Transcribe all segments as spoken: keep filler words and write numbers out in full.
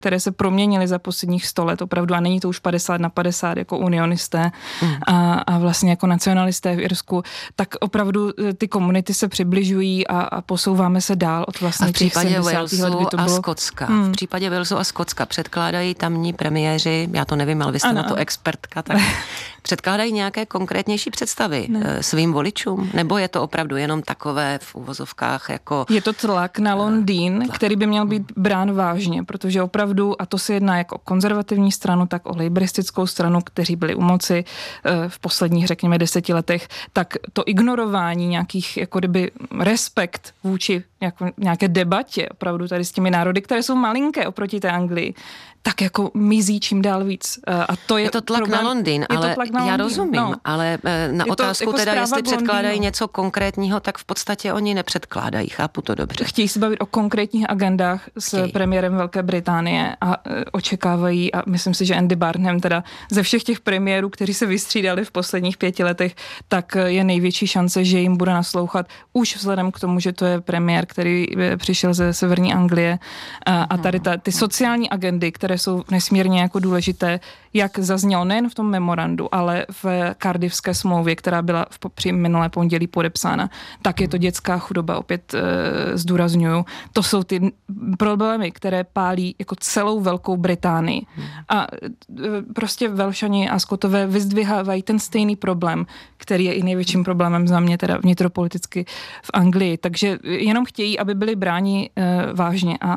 které se proměnily za posledních sto let opravdu, a není to už padesát na padesát jako unionisté mm. a, a vlastně jako nacionalisté v Irsku, tak opravdu ty komunity se přibližují a, a posouváme se dál od vlastně a v případě Walesu let, to a bylo... Skotska. Hmm. V případě Walesu a Skotska předkládají tamní premiéři, já to nevím, ale vy jste ano, na to expertka, tak předkládají nějaké konkrétnější představy ne. svým voličům? Nebo je to opravdu jenom takové v uvozovkách jako... Je to tlak na Londýn, tlak. který by měl být brán vážně, protože opravdu, a to se jedná jak o konzervativní stranu, tak o lejbristickou stranu, kteří byli u moci v posledních, řekněme, deseti letech, tak to ignorování nějakých, jako kdyby respekt vůči jako nějaké debatě opravdu tady s těmi národy, které jsou malinké oproti té Anglii, tak jako mizí čím dál víc. A to je, je to tlak problém, na Londýn, ale tlak na já Londýn, rozumím, no. ale na je otázku jako teda, jestli předkládají Londýnu. něco konkrétního, tak v podstatě oni nepředkládají, chápu to dobře. Chtějí se bavit o konkrétních agendách s Chtějí. premiérem Velké Británie a e, očekávají, a myslím si, že Andy Burnham teda ze všech těch premiérů, kteří se vystřídali v posledních pěti letech, tak je největší šance, že jim bude naslouchat už vzhledem k tomu, že to je premiér, který přišel ze severní Anglie a, a tady ta, ty sociální agendy, které jsou nesmírně jako důležité, jak zaznělo nejen v tom memorandu, ale v Cardiffské smlouvě, která byla v, při minulé pondělí podepsána, tak je to dětská chudoba, opět e, zdůrazňuju. To jsou ty problémy, které pálí jako celou Velkou Británii. A e, prostě Velšani a Skotové vyzdvihávají ten stejný problém, který je i největším problémem za mě, teda vnitropoliticky v Anglii. Takže jenom chtějí, aby byli bráni e, vážně a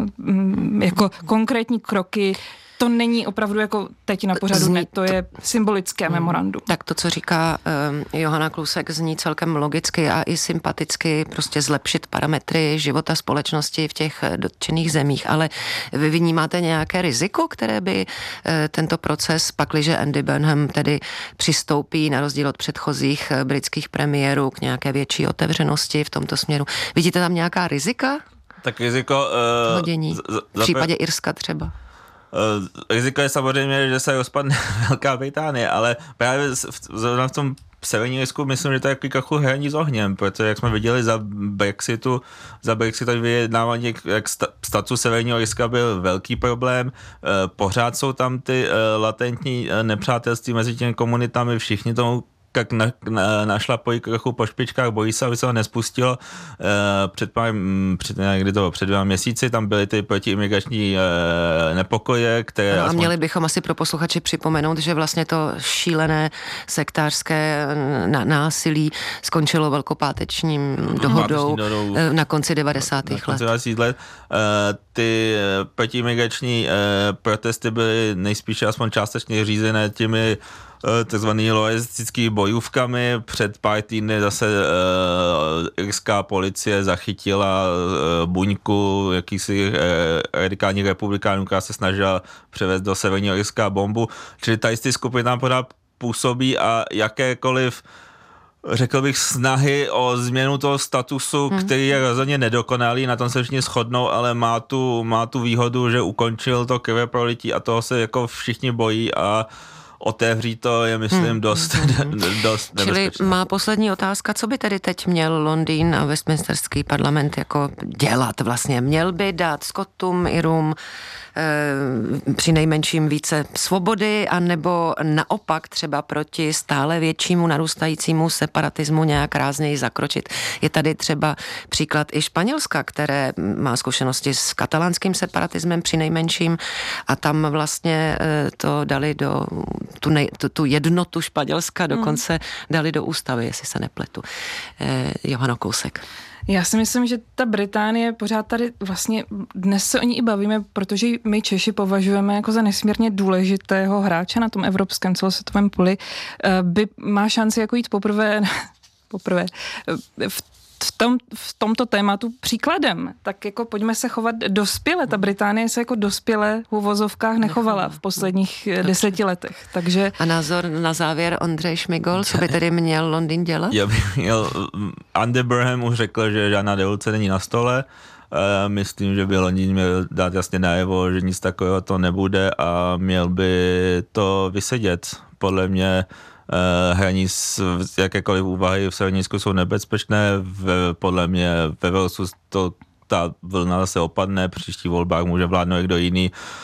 e, jako konkrétní kroky. To není opravdu jako teď na pořadu, ne, to je symbolické memorandum. Tak to, co říká um, Johana Klusek, zní celkem logicky a i sympaticky, prostě zlepšit parametry života společnosti v těch dotčených zemích, ale vy vnímáte nějaké riziko, které by uh, tento proces, pakliže Andy Burnham tedy přistoupí na rozdíl od předchozích uh, britských premiérů k nějaké větší otevřenosti v tomto směru. Vidíte tam nějaká rizika? Tak riziko... Uh, Hodění. V případě Irska třeba. Uh, riziko je samozřejmě, že se rozpadne Velká Británie, ale právě v, v, v tom severní Irsku myslím, že to je takový hraní s ohněm, protože jak jsme viděli za Brexitu, za Brexitu vyjednávání, jak status severního Irska byl velký problém, uh, pořád jsou tam ty uh, latentní uh, nepřátelství mezi těmi komunitami, všichni tomu jak na, na, našlapují trochu po špičkách, bojí se, aby se ho nespustilo. E, před pár, před, někdy to před dvěma měsíci, tam byly ty protiimigrační e, nepokoje, které... No, a aspoň... měli bychom asi pro posluchači připomenout, že vlastně to šílené sektářské násilí skončilo velkopátečním dohodou dohodou na konci devadesátých let. let. E, ty protiimigrační e, protesty byly nejspíše aspoň částečně řízené těmi takzvanými lojistickými bojůvkami. Před pár týdny zase uh, irská policie zachytila uh, buňku jakýsi uh, radikálních republikánů, která se snažila převést do severního Irska bombu. Čili tady ty skupiny tam pořád působí a jakékoliv řekl bych snahy o změnu toho statusu, hmm. který je rozhodně nedokonalý, na tom se všichni shodnou, ale má tu, má tu výhodu, že ukončil to krveprolití a toho se jako všichni bojí a otevří to je, myslím, hmm. dost, hmm. dost nebezpečné. Čili má poslední otázka, co by tedy teď měl Londýn a Westminsterský parlament jako dělat vlastně? Měl by dát Skotům, Irům e, při nejmenším více svobody, anebo naopak třeba proti stále většímu narůstajícímu separatismu nějak rázněji zakročit? Je tady třeba příklad i Španělska, které má zkušenosti s katalánským separatismem při nejmenším a tam vlastně e, to dali do Tu, nej, tu, tu jednotu Španělska dokonce hmm. dali do ústavy, jestli se nepletu. Eh, Johano Kousek. Já si myslím, že ta Británie pořád tady vlastně, dnes se o ní i bavíme, protože my Češi považujeme jako za nesmírně důležitého hráče na tom evropském celosvětovém poli, by má šanci jako jít poprvé, poprvé v V, tom, v tomto tématu příkladem. Tak jako pojďme se chovat dospěle. Ta Británie se jako dospěle v uvozovkách nechovala v posledních Dobře. deseti letech. Takže... A názor na závěr Ondřej Šmigol, co by tedy měl Londýn dělat? Já bych měl, Andy Burnham už řekl, že žádná devoluce není na stole. Myslím, že by Londýn měl dát jasně najevo, že nic takového to nebude a měl by to vysedět. Podle mě Uh, hraní z jakékoliv úvahy v Severní Irsku jsou nebezpečné, v, podle mě ve Walesu to ta vlna zase opadne, příští volbách může vládnout někdo jiný.